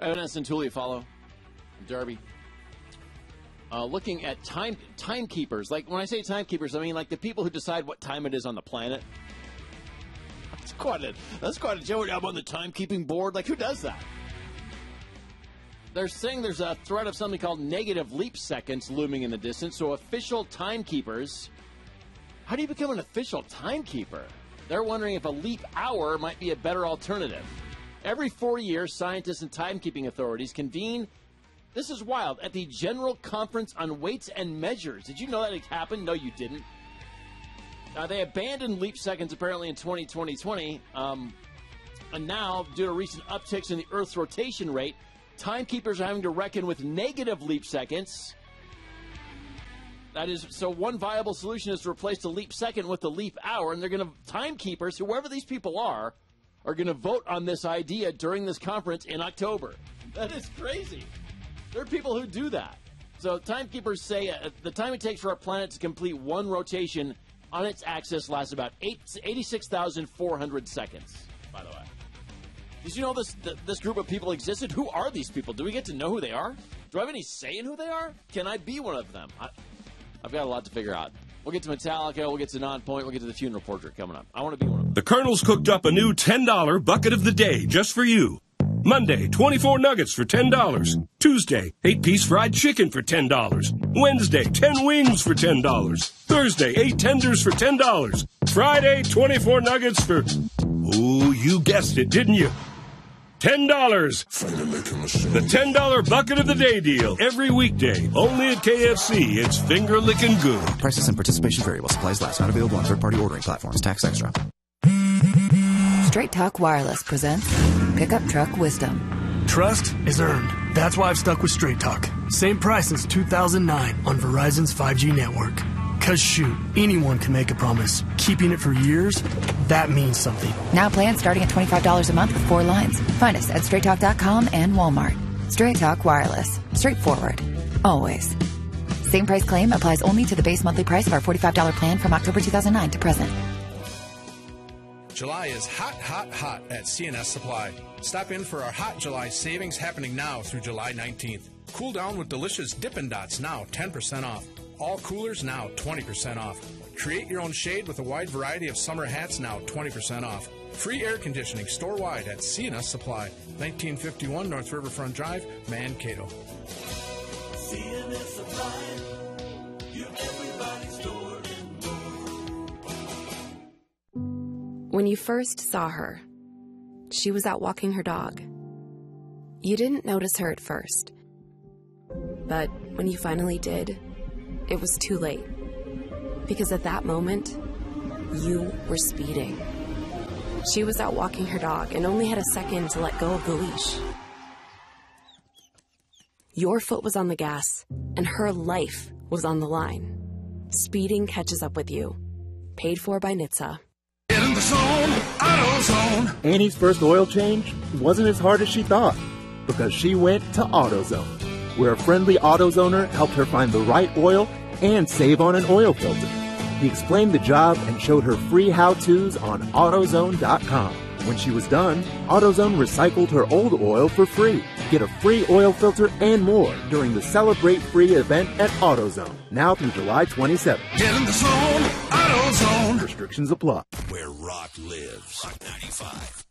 Evidence and Tully follow. Derby. Looking at timekeepers. Like, when I say timekeepers, I mean like the people who decide what time it is on the planet. That's quite a joke. I'm on the timekeeping board. Like, who does that? They're saying there's a threat of something called negative leap seconds looming in the distance. So official timekeepers, how do you become an official timekeeper? They're wondering if a leap hour might be a better alternative. Every 4 years, scientists and timekeeping authorities convene, this is wild, at the General Conference on Weights and Measures. Did you know that it happened? No, you didn't. They abandoned leap seconds apparently in 2020, and now, due to recent upticks in the Earth's rotation rate, timekeepers are having to reckon with negative leap seconds. That is, so one viable solution is to replace the leap second with the leap hour, and they're going to, timekeepers, whoever these people are going to vote on this idea during this conference in October. That is crazy. There are people who do that. So timekeepers say the time it takes for our planet to complete one rotation on its axis lasts about 86,400 seconds, by the way. Did you know this group of people existed? Who are these people? Do we get to know who they are? Do I have any say in who they are? Can I be one of them? I've got a lot to figure out. We'll get to Metallica. We'll get to Non-Point. We'll get to the funeral portrait coming up. I want to be one of them. The Colonel's cooked up a new $10 bucket of the day just for you. Monday, 24 nuggets for $10. Tuesday, 8-piece fried chicken for $10. Wednesday, 10 wings for $10. Thursday, 8 tenders for $10. Friday, 24 nuggets for... Oh, you guessed it, didn't you? $10. The $10 bucket of the day deal. Every weekday. Only at KFC. It's finger-licking good. Prices and participation vary while supplies last. Not available on third-party ordering platforms. Tax extra. Straight Talk Wireless presents Pickup Truck Wisdom. Trust is earned. That's why I've stuck with Straight Talk. Same price since 2009 on Verizon's 5G network. Cause shoot, anyone can make a promise. Keeping it for years, that means something. Now plans starting at $25 a month with 4 lines. Find us at straighttalk.com and Walmart. Straight Talk Wireless. Straightforward. Always. Same price claim applies only to the base monthly price of our $45 plan from October 2009 to present. July is hot, hot, hot at CNS Supply. Stop in for our Hot July savings happening now through July 19th. Cool down with delicious Dippin' Dots, now 10% off. All coolers now 20% off. Create your own shade with a wide variety of summer hats, now 20% off. Free air conditioning store-wide at CNS Supply, 1951 North Riverfront Drive, Mankato. CNS Supply, you're everybody's store and more. When you first saw her, she was out walking her dog. You didn't notice her at first. But when you finally did, it was too late. Because at that moment, you were speeding. She was out walking her dog and only had a second to let go of the leash. Your foot was on the gas, and her life was on the line. Speeding catches up with you. Paid for by NHTSA. Get in the zone, AutoZone. Annie's first oil change wasn't as hard as she thought because she went to AutoZone, where a friendly AutoZoner helped her find the right oil and save on an oil filter. He explained the job and showed her free how-tos on AutoZone.com. When she was done, AutoZone recycled her old oil for free. Get a free oil filter and more during the Celebrate Free event at AutoZone, now through July 27th. Get in the zone, AutoZone. Restrictions apply. Where rock lives. Rock 95.